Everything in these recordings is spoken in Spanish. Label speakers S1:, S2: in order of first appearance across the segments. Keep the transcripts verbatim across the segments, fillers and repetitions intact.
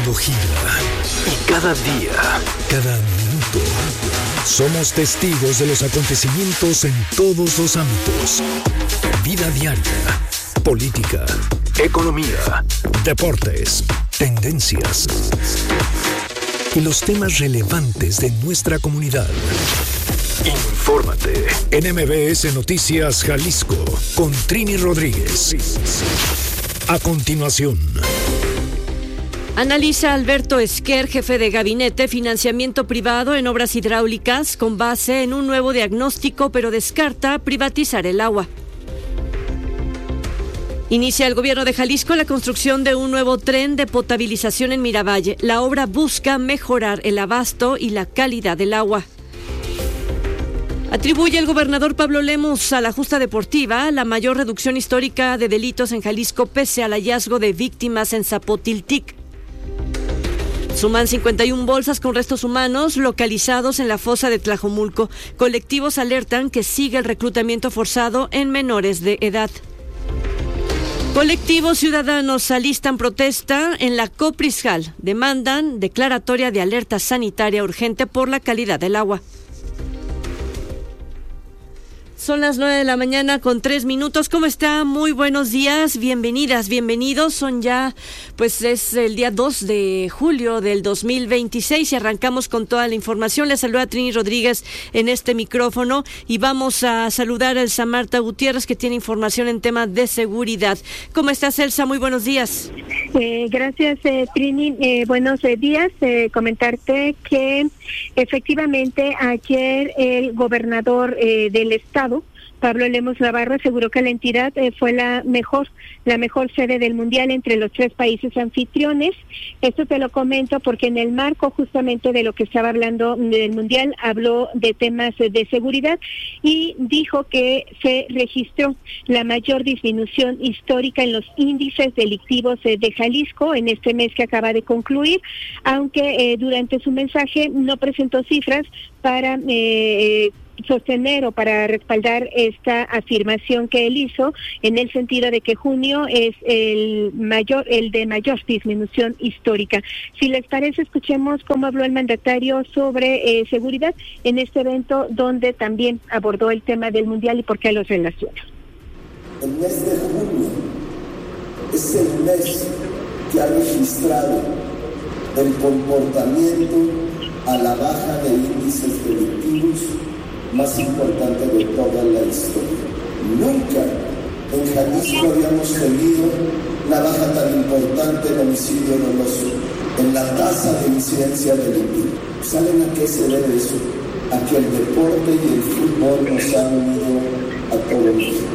S1: mundo gira y cada día, cada minuto, somos testigos de los acontecimientos en todos los ámbitos. Vida diaria, política, economía, deportes, tendencias y los temas relevantes de nuestra comunidad. Infórmate en M B S Noticias Jalisco con Trini Rodríguez. A continuación.
S2: Analiza Alberto Esquer, jefe de gabinete, financiamiento privado en obras hidráulicas con base en un nuevo diagnóstico, pero descarta privatizar el agua. Inicia el gobierno de Jalisco la construcción de un nuevo tren de potabilización en Miravalle. La obra busca mejorar el abasto y la calidad del agua. Atribuye el gobernador Pablo Lemus a la justa deportiva la mayor reducción histórica de delitos en Jalisco pese al hallazgo de víctimas en Zapotiltic. Suman cincuenta y una bolsas con restos humanos localizados en la fosa de Tlajomulco. Colectivos alertan que sigue el reclutamiento forzado en menores de edad. Colectivos ciudadanos alistan protesta en la Coprisjal. Demandan declaratoria de alerta sanitaria urgente por la calidad del agua. Son las nueve de la mañana con tres minutos. ¿Cómo está? Muy buenos días. Bienvenidas, bienvenidos. Son ya, pues es el día dos de julio del dos mil veintiséis y arrancamos con toda la información. Les saluda Trini Rodríguez en este micrófono y vamos a saludar a Elsa Marta Gutiérrez, que tiene información en tema de seguridad. ¿Cómo estás, Elsa? Muy buenos días.
S3: Eh, gracias, eh, Trini. Eh, buenos eh, días. Eh, comentarte que efectivamente ayer el gobernador eh, del estado, Pablo Lemus Navarro, aseguró que la entidad eh, fue la mejor, la mejor sede del Mundial entre los tres países anfitriones. Esto te lo comento porque en el marco justamente de lo que estaba hablando del Mundial, habló de temas eh, de seguridad y dijo que se registró la mayor disminución histórica en los índices delictivos eh, de Jalisco en este mes que acaba de concluir, aunque eh, durante su mensaje no presentó cifras para eh, sostener o para respaldar esta afirmación que él hizo, en el sentido de que junio es el mayor, el de mayor disminución histórica. Si les parece, escuchemos cómo habló el mandatario sobre eh, seguridad en este evento, donde también abordó el tema del Mundial y por qué los relaciona.
S4: El mes de junio es el mes que ha registrado el comportamiento a la baja de índices delictivos más importante de toda la historia. Nunca en Jalisco habíamos tenido una baja tan importante en homicidio doloso, en la tasa de incidencia delictiva. ¿Saben a qué se debe eso? A que el deporte y el fútbol nos han unido a todo México.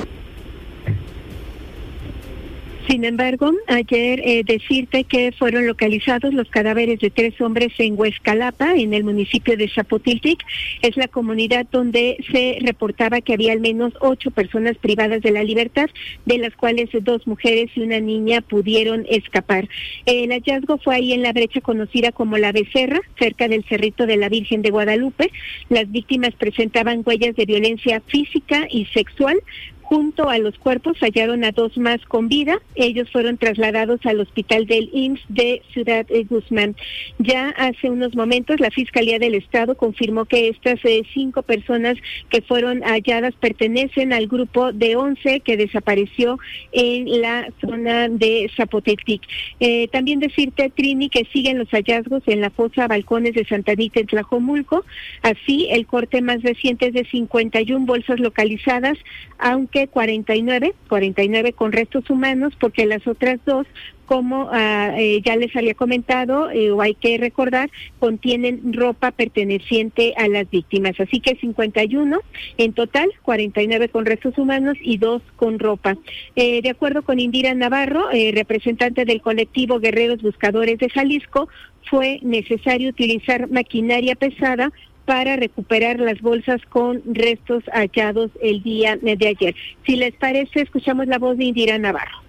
S3: Sin embargo, ayer eh, decirte que fueron localizados los cadáveres de tres hombres en Huescalapa, en el municipio de Zapotiltic. Es la comunidad donde se reportaba que había al menos ocho personas privadas de la libertad, de las cuales dos mujeres y una niña pudieron escapar. El hallazgo fue ahí en la brecha conocida como La Becerra, cerca del Cerrito de la Virgen de Guadalupe. Las víctimas presentaban huellas de violencia física y sexual. Junto a los cuerpos hallaron a dos más con vida. Ellos fueron trasladados al hospital del I M S S de Ciudad Guzmán. Ya hace unos momentos la Fiscalía del Estado confirmó que estas eh, cinco personas que fueron halladas pertenecen al grupo de once que desapareció en la zona de Zapotiltic. Eh, también decirte, Trini, que siguen los hallazgos en la fosa Balcones de Santa Anita en Tlajomulco. Así, el corte más reciente es de cincuenta y una bolsas localizadas, aunque cuarenta y nueve, cuarenta y nueve con restos humanos, porque las otras dos, como uh, eh, ya les había comentado, eh, o hay que recordar, contienen ropa perteneciente a las víctimas. Así que cincuenta y uno en total, cuarenta y nueve con restos humanos y dos con ropa. Eh, de acuerdo con Indira Navarro, eh, representante del colectivo Guerreros Buscadores de Jalisco, fue necesario utilizar maquinaria pesada para recuperar las bolsas con restos hallados el día de ayer. Si les parece, escuchamos la voz de Indira Navarro.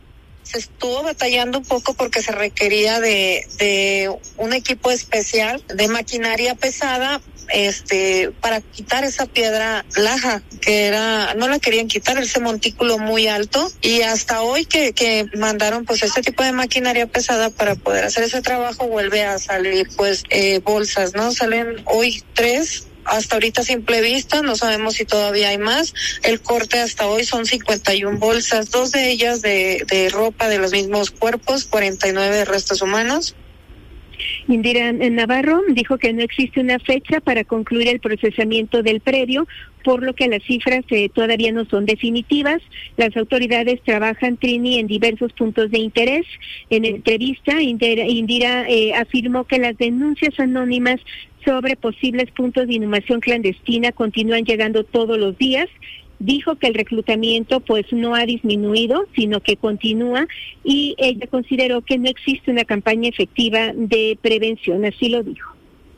S5: se estuvo batallando un poco porque se requería de, de un equipo especial de maquinaria pesada, este, para quitar esa piedra laja, que era, no la querían quitar, ese montículo muy alto, y hasta hoy que, que mandaron pues este tipo de maquinaria pesada para poder hacer ese trabajo, vuelve a salir pues eh, bolsas, ¿no? Salen hoy tres. Hasta ahorita a simple vista, no sabemos si todavía hay más. El corte hasta hoy son cincuenta y una bolsas, dos de ellas de, de ropa de los mismos cuerpos, cuarenta y nueve de restos humanos.
S3: Indira Navarro dijo que no existe una fecha para concluir el procesamiento del predio, por lo que las cifras eh, todavía no son definitivas. Las autoridades trabajan, Trini, en diversos puntos de interés. En entrevista, Indira, Indira eh, afirmó que las denuncias anónimas sobre posibles puntos de inhumación clandestina continúan llegando todos los días. Dijo que el reclutamiento pues no ha disminuido, sino que continúa, y ella consideró que no existe una campaña efectiva de prevención, así lo dijo.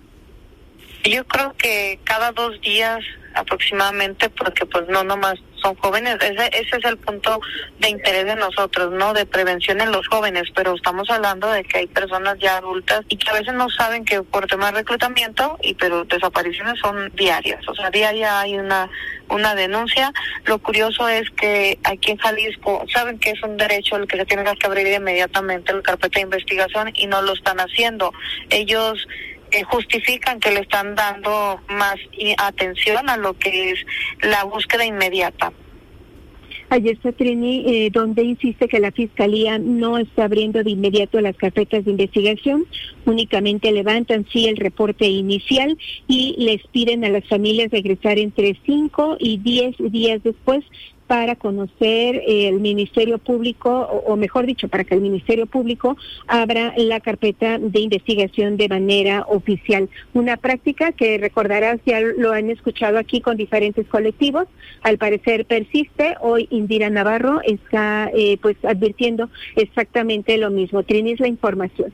S5: Yo creo que cada dos días aproximadamente, porque pues no nomás son jóvenes, ese, ese es el punto de interés de nosotros, ¿no? De prevención en los jóvenes, pero estamos hablando de que hay personas ya adultas y que a veces no saben que por tema de reclutamiento, y pero desapariciones son diarias, o sea, diaria hay una una denuncia. Lo curioso es que aquí en Jalisco saben que es un derecho el que se tiene que abrir inmediatamente la carpeta de investigación y no lo están haciendo. Ellos Eh, justifican que le están dando más atención a lo que es la búsqueda inmediata.
S3: Ayer está Trini, eh, donde insiste que la Fiscalía no está abriendo de inmediato las carpetas de investigación, únicamente levantan sí el reporte inicial y les piden a las familias regresar entre cinco y diez días después para conocer eh, el Ministerio Público, o, o mejor dicho, para que el Ministerio Público abra la carpeta de investigación de manera oficial. Una práctica que recordarás, ya lo han escuchado aquí con diferentes colectivos, al parecer persiste. Hoy Indira Navarro está eh, pues advirtiendo exactamente lo mismo. Trini, es la información.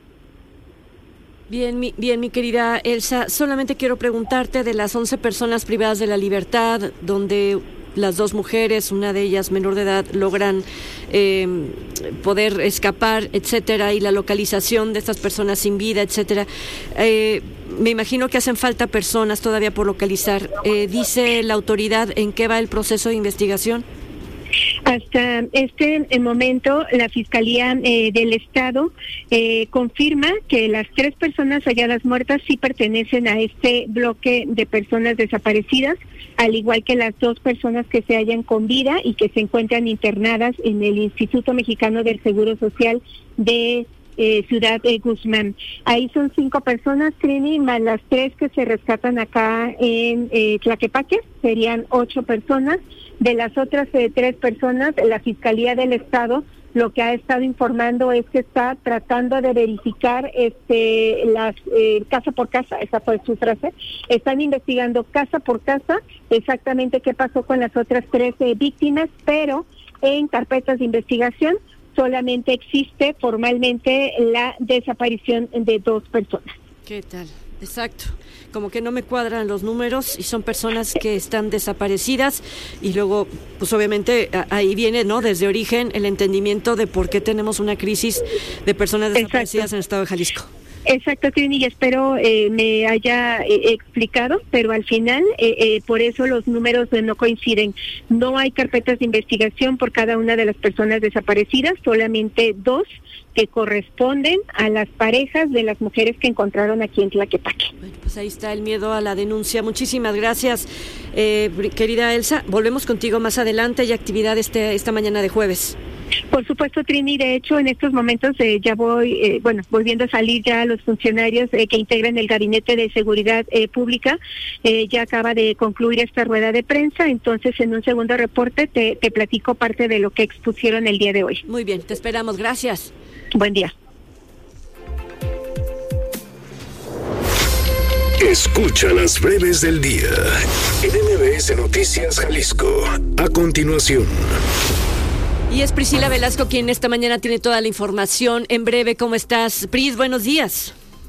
S2: Bien, mi, bien, mi querida Elsa, solamente quiero preguntarte de las once personas privadas de la libertad, donde las dos mujeres, una de ellas menor de edad, logran eh, poder escapar, etcétera, y la localización de estas personas sin vida, etcétera. Eh, me imagino que hacen falta personas todavía por localizar. Eh, ¿Dice la autoridad en qué va el proceso de investigación?
S3: Hasta este momento, la Fiscalía eh, del Estado eh, confirma que las tres personas halladas muertas sí pertenecen a este bloque de personas desaparecidas, al igual que las dos personas que se hallan con vida y que se encuentran internadas en el Instituto Mexicano del Seguro Social de eh, Ciudad eh, Guzmán. Ahí son cinco personas, Trini, más las tres que se rescatan acá en eh, Tlaquepaque, serían ocho personas. De las otras eh, tres personas, la Fiscalía del Estado lo que ha estado informando es que está tratando de verificar este las eh, casa por casa, esa fue su frase, están investigando casa por casa exactamente qué pasó con las otras tres eh, víctimas, pero en carpetas de investigación solamente existe formalmente la desaparición de dos personas.
S2: ¿Qué tal? Exacto. Como que no me cuadran los números y son personas que están desaparecidas, y luego, pues obviamente ahí viene, ¿no? Desde origen el entendimiento de por qué tenemos una crisis de personas desaparecidas. Exacto. En el estado de Jalisco.
S3: Exacto, Trini, y espero eh, me haya eh, explicado, pero al final, eh, eh, por eso los números eh, no coinciden. No hay carpetas de investigación por cada una de las personas desaparecidas, solamente dos que corresponden a las parejas de las mujeres que encontraron aquí en Tlaquepaque.
S2: Bueno, pues ahí está el miedo a la denuncia. Muchísimas gracias, eh, querida Elsa. Volvemos contigo más adelante. Hay actividad este, esta mañana de jueves.
S3: Por supuesto, Trini, de hecho en estos momentos eh, ya voy, eh, bueno, voy viendo a salir ya los funcionarios eh, que integran el Gabinete de Seguridad eh, Pública. Eh, ya acaba de concluir esta rueda de prensa, entonces en un segundo reporte te, te platico parte de lo que expusieron el día de hoy.
S2: Muy bien, te esperamos, gracias.
S3: Buen día.
S1: Escucha las breves del día en M B S Noticias Jalisco. A continuación.
S2: Y es Priscila Velasco quien esta mañana tiene toda la información. En breve, ¿cómo estás? Pris, buenos días.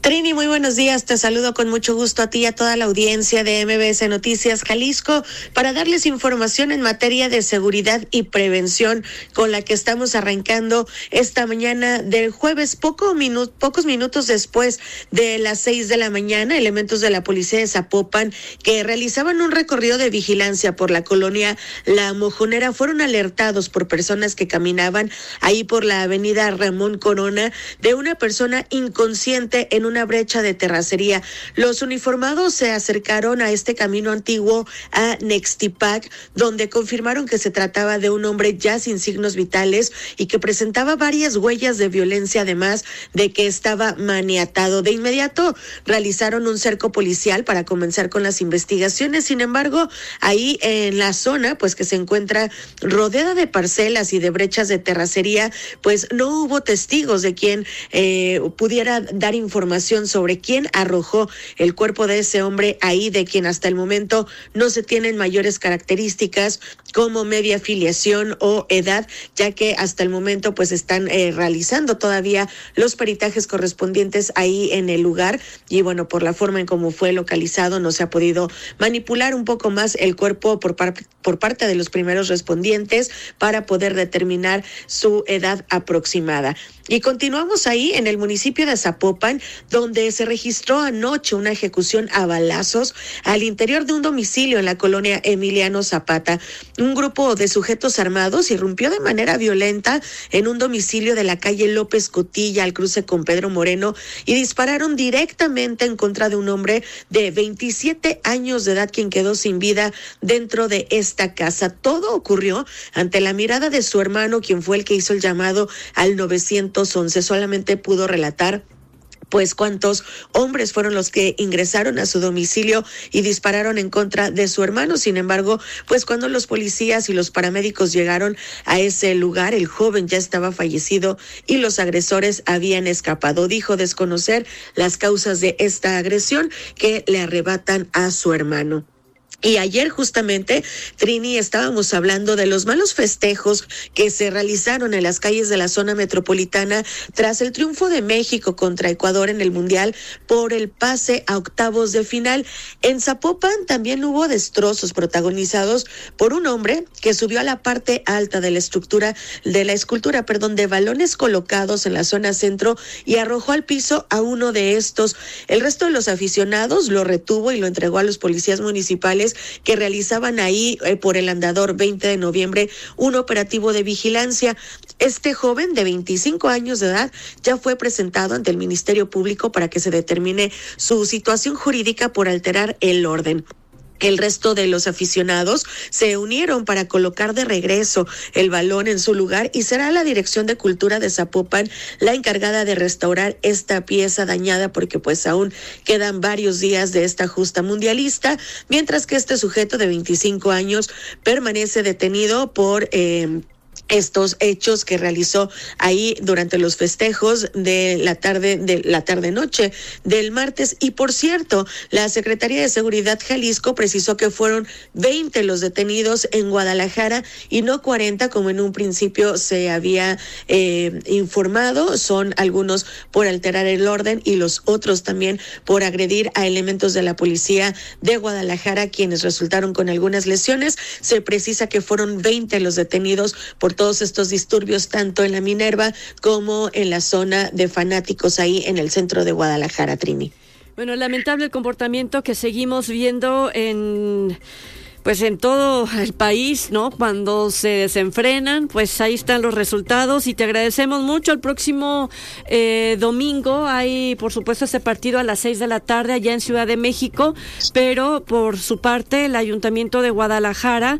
S6: Trini, muy buenos días. Te saludo con mucho gusto a ti y a toda la audiencia de M B S Noticias Jalisco para darles información en materia de seguridad y prevención con la que estamos arrancando esta mañana del jueves, poco minu- pocos minutos después de las seis de la mañana. Elementos de la policía de Zapopan que realizaban un recorrido de vigilancia por la colonia La Mojonera fueron alertados por personas que caminaban ahí por la avenida Ramón Corona de una persona inconsciente en un una brecha de terracería. Los uniformados se acercaron a este camino antiguo a Nextipac, donde confirmaron que se trataba de un hombre ya sin signos vitales y que presentaba varias huellas de violencia, además de que estaba maniatado. De inmediato realizaron un cerco policial para comenzar con las investigaciones. Sin embargo, ahí en la zona, pues que se encuentra rodeada de parcelas y de brechas de terracería, pues no hubo testigos de quien eh, pudiera dar información sobre quién arrojó el cuerpo de ese hombre ahí, de quien hasta el momento no se tienen mayores características como media afiliación o edad, ya que hasta el momento pues están eh, realizando todavía los peritajes correspondientes ahí en el lugar y bueno, por la forma en cómo fue localizado no se ha podido manipular un poco más el cuerpo por, par- por parte de los primeros respondientes para poder determinar su edad aproximada. Y continuamos ahí en el municipio de Zapopan, donde se registró anoche una ejecución a balazos al interior de un domicilio en la colonia Emiliano Zapata. Un grupo de sujetos armados irrumpió de manera violenta en un domicilio de la calle López Cotilla al cruce con Pedro Moreno y dispararon directamente en contra de un hombre de veintisiete años de edad quien quedó sin vida dentro de esta casa. Todo ocurrió ante la mirada de su hermano, quien fue el que hizo el llamado al nueve once. Solamente pudo relatar pues cuántos hombres fueron los que ingresaron a su domicilio y dispararon en contra de su hermano. Sin embargo, pues cuando los policías y los paramédicos llegaron a ese lugar, el joven ya estaba fallecido y los agresores habían escapado. Dijo desconocer las causas de esta agresión que le arrebatan a su hermano. Y ayer justamente, Trini, estábamos hablando de los malos festejos que se realizaron en las calles de la zona metropolitana tras el triunfo de México contra Ecuador en el Mundial por el pase a octavos de final. En Zapopan también hubo destrozos protagonizados por un hombre que subió a la parte alta de la estructura, de la escultura, perdón, de balones colocados en la zona centro y arrojó al piso a uno de estos. El resto de los aficionados lo retuvo y lo entregó a los policías municipales que realizaban ahí eh, por el andador veinte de noviembre un operativo de vigilancia. Este joven de veinticinco años de edad ya fue presentado ante el Ministerio Público para que se determine su situación jurídica por alterar el orden. El resto de los aficionados se unieron para colocar de regreso el balón en su lugar y será la Dirección de Cultura de Zapopan la encargada de restaurar esta pieza dañada porque pues aún quedan varios días de esta justa mundialista, mientras que este sujeto de veinticinco años permanece detenido por eh, estos hechos que realizó ahí durante los festejos de la tarde de la tarde noche del martes. Y por cierto, la Secretaría de Seguridad Jalisco precisó que fueron veinte los detenidos en Guadalajara y no cuarenta como en un principio se había eh, informado. Son algunos por alterar el orden y los otros también por agredir a elementos de la policía de Guadalajara, quienes resultaron con algunas lesiones. Se precisa que fueron veinte los detenidos por todos estos disturbios, tanto en la Minerva como en la zona de fanáticos ahí en el centro de Guadalajara, Trini.
S2: Bueno, lamentable el comportamiento que seguimos viendo en... pues en todo el país, ¿no? Cuando se desenfrenan, pues ahí están los resultados y te agradecemos mucho. El próximo eh, domingo hay, por supuesto, ese partido a las seis de la tarde allá en Ciudad de México, pero por su parte el Ayuntamiento de Guadalajara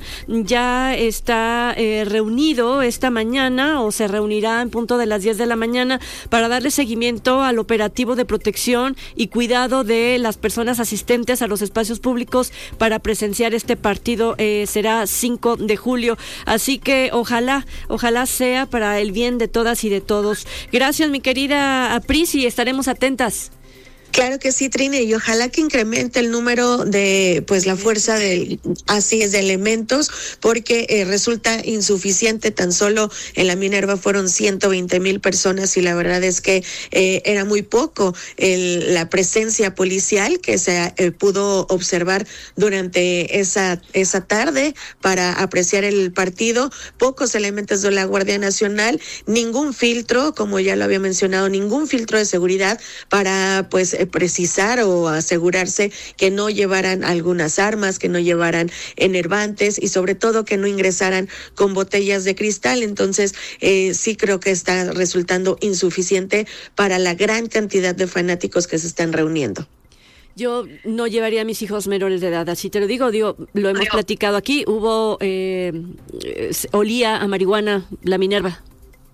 S2: ya está eh, reunido esta mañana o se reunirá en punto de las diez de la mañana para darle seguimiento al operativo de protección y cuidado de las personas asistentes a los espacios públicos para presenciar este partido. partido eh, será cinco de julio, así que ojalá, ojalá sea para el bien de todas y de todos. Gracias, mi querida Apris, y estaremos atentas.
S6: Claro que sí, Trine, y ojalá que incremente el número de, pues la fuerza de, así es, de elementos, porque eh, resulta insuficiente. Tan solo en la Minerva fueron ciento veinte mil personas y la verdad es que eh, era muy poco el, la presencia policial que se eh, pudo observar durante esa, esa tarde para apreciar el partido. Pocos elementos de la Guardia Nacional, ningún filtro, como ya lo había mencionado, ningún filtro de seguridad para, pues, precisar o asegurarse que no llevaran algunas armas, que no llevaran enervantes y sobre todo que no ingresaran con botellas de cristal. Entonces eh, sí creo que está resultando insuficiente para la gran cantidad de fanáticos que se están reuniendo.
S2: Yo no llevaría a mis hijos menores de edad, así te lo digo, digo, lo hemos platicado aquí, hubo, eh, olía a marihuana la Minerva.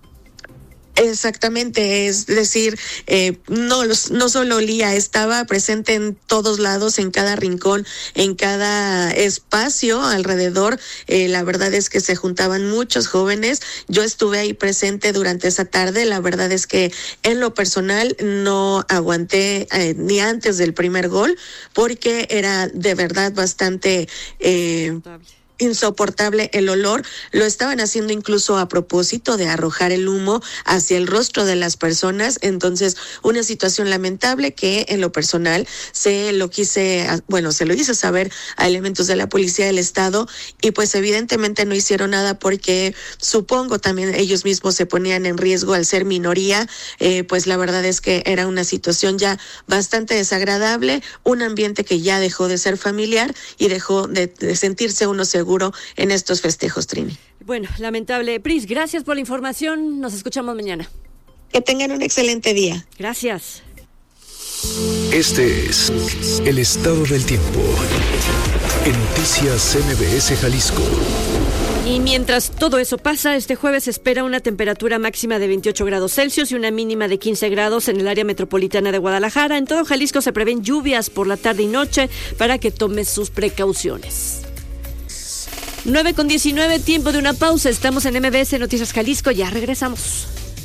S6: Exactamente, es decir, eh, no, no solo olía, estaba presente en todos lados, en cada rincón, en cada espacio alrededor. Eh, la verdad es que se juntaban muchos jóvenes. Yo estuve ahí presente durante esa tarde. La verdad es que en lo personal no aguanté eh, ni antes del primer gol, porque era de verdad bastante Eh, insoportable el olor. Lo estaban haciendo incluso a propósito de arrojar el humo hacia el rostro de las personas. Entonces, una situación lamentable que en lo personal se lo quise, bueno, se lo hice saber a elementos de la Policía del Estado y pues evidentemente no hicieron nada porque supongo también ellos mismos se ponían en riesgo al ser minoría. Eh, pues la verdad es que era una situación ya bastante desagradable, un ambiente que ya dejó de ser familiar y dejó de, de sentirse uno seguro en estos festejos, Trini.
S2: Bueno, lamentable. Pris, gracias por la información. Nos escuchamos mañana.
S6: Que tengan un excelente día.
S2: Gracias.
S1: Este es el estado del tiempo en Noticias M B S Jalisco.
S2: Y mientras todo eso pasa, este jueves se espera una temperatura máxima de veintiocho grados Celsius y una mínima de quince grados en el área metropolitana de Guadalajara. En todo Jalisco se prevén lluvias por la tarde y noche para que tome sus precauciones. nueve con diecinueve, tiempo de una pausa. Estamos en M B S Noticias Jalisco, ya regresamos.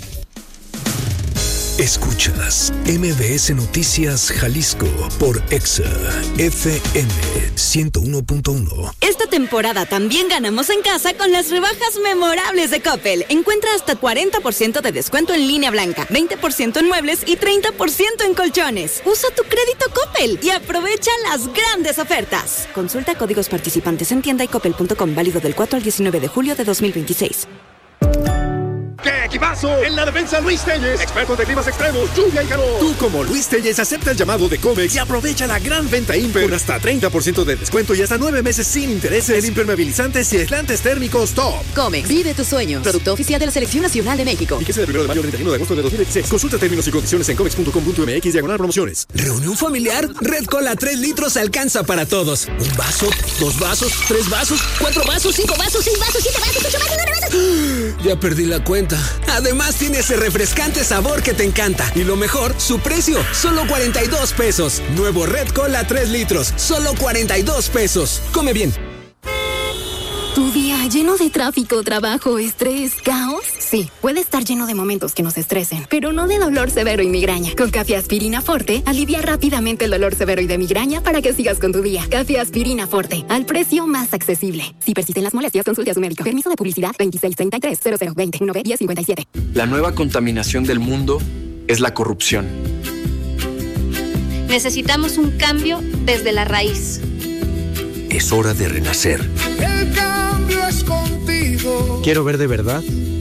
S1: Escuchas M B S Noticias Jalisco por Exa F M ciento uno punto uno.
S7: Esta temporada también ganamos en casa con las rebajas memorables de Coppel. Encuentra hasta cuarenta por ciento de descuento en línea blanca, veinte por ciento en muebles y treinta por ciento en colchones. Usa tu crédito Coppel y aprovecha las grandes ofertas. Consulta códigos participantes en tienda y coppel punto com, válido del cuatro al diecinueve de julio de dos mil veintiséis.
S8: ¡Qué equipazo! En la defensa, Luis Telles, expertos de climas extremos, lluvia y calor. Tú, como Luis Telles, acepta el llamado de Comex y aprovecha la gran venta Imper con hasta treinta por ciento de descuento y hasta nueve meses sin intereses en impermeabilizantes y aislantes térmicos Top.
S7: Comex, vive tus sueños. Producto oficial de la Selección Nacional de México.
S8: Y que sea del primero de mayo al treinta y uno de agosto de dos mil veintiséis. Consulta términos y condiciones en comex punto com punto m x diagonal promociones.
S9: ¿Reunión familiar? Red Cola tres litros alcanza para todos. ¿Un vaso? ¿Dos vasos? ¿Tres vasos? ¿Cuatro vasos? ¿Cinco vasos? ¿Seis vasos? ¿Siete vasos? ¿Ocho vasos? ¿Nueve vasos? Ya perdí la cuenta. Además tiene ese refrescante sabor que te encanta. Y lo mejor, su precio, solo cuarenta y dos pesos. Nuevo Red Cola tres litros, solo cuarenta y dos pesos. Come bien.
S10: ¿Tu día lleno de tráfico, trabajo, estrés, caos? Sí, puede estar lleno de momentos que nos estresen, pero no de dolor severo y migraña. Con Café Aspirina Forte, alivia rápidamente el dolor severo y de migraña para que sigas con tu día. Café Aspirina Forte, al precio más accesible. Si persisten las molestias, consulte a su médico. Permiso de publicidad veintiséis treinta y tres cero cero veinte uno B diez cincuenta y siete.
S11: La nueva contaminación del mundo es la corrupción.
S12: Necesitamos un cambio desde la raíz.
S13: Es hora de renacer.
S14: El cambio es contigo.
S13: Quiero ver de verdad